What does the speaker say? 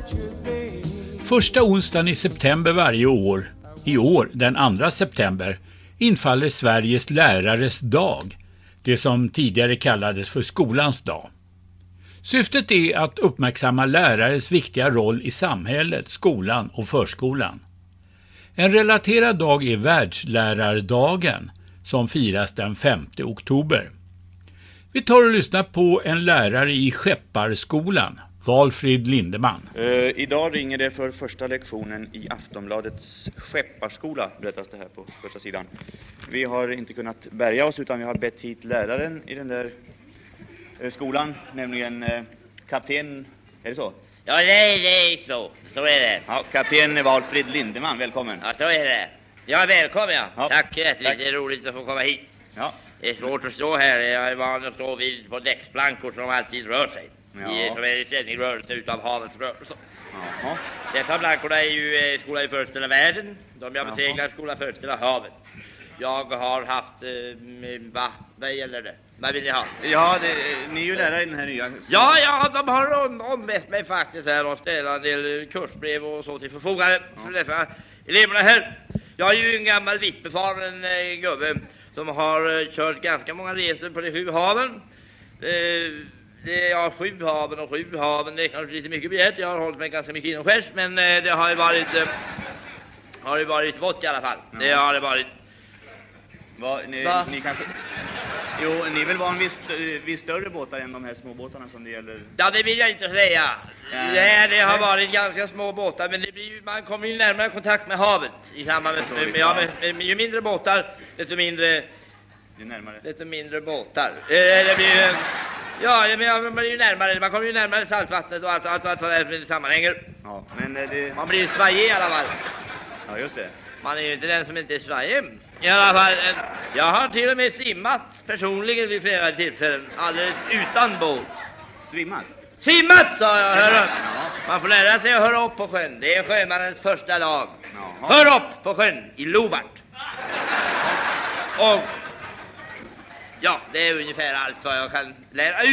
Första onsdagen i september varje år, i år den 2 september, infaller Sveriges lärares dag, det som tidigare kallades för skolans dag. Syftet är att uppmärksamma lärares viktiga roll i samhället, skolan och förskolan. En relaterad dag är världslärardagen som firas den 5 oktober. Vi tar och lyssnar på en lärare i Skepparskolan, Valfrid Lindeman. Idag ringer det för första lektionen i Aftonbladets Skepparskola, berättas det här på första sidan. Vi har inte kunnat bärga oss utan vi har bett hit läraren i den där skolan, nämligen kapten, är det så? Ja, det är så. Så är det. Ja, kapten Valfrid Lindeman, välkommen. Ja, så är det. Ja, välkommen, ja. Ja, Tack hjärtligt. tack. Det är roligt att få komma hit. Ja. Det är svårt att stå här. Jag är van att stå vid på däcksplankor som alltid rör sig. Ja. Som är i ständig rörelse utav havets rörelse. Jaha. Dessa plankorna är ju skola i föreställa världen. De jag Jaha. beseglar skola föreställa havet. Jag har haft... vad gäller det? Vad vill ni ha? Ja, ni är ju lärare i den här nya... Ja, de har ombett mig faktiskt här och ställa en del kursbrev och så till förfogande för dessa eleverna här. Jag är ju en gammal vittbefaren gubbe som har kört ganska många resor på de 7 haven. Det är 7 haven och 7 haven, det är kanske lite mycket begärt. Jag har hållit mig ganska mycket inomskärs, men det har ju varit vått i alla fall. Ja. Det har det varit. Ni kanske... Jo, ni vill vara en viss större båtar än de här små båtarna som det gäller. Ja, det vill jag inte säga. Det har varit ganska små båtar, men det blir ju, man kommer ju närmare kontakt med havet i samband med ju mindre båtar, desto mindre båtar. Det blir ju, man blir ju närmare, man kommer ju närmare saltvattnet och allt vad det sammanhänger. Ja, men det... Man blir ju svajig i alla fall. Ja, just det. Man är ju inte den som inte är svajig. I alla fall, jag har till och med simmat personligen vid flera tillfällen, alldeles utan båt. Svimmat? Simmat, sa jag, hörru! Ja. Man får lära sig att höra upp på sjön. Det är sjömannens första lag. Jaha. Hör upp på sjön, i lovart. Och, ja, det är ungefär allt vad jag kan lära ut.